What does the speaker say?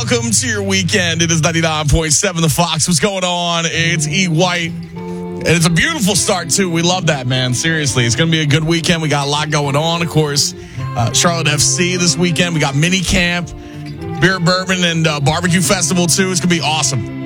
welcome to your weekend. It is 99.7 The Fox. What's going on? It's E. White. And it's a beautiful start, too. We love that, man. Seriously, it's going to be a good weekend. We got a lot going on, of course. Charlotte FC this weekend. We got mini camp, beer, bourbon, and barbecue festival, too. It's going to be awesome.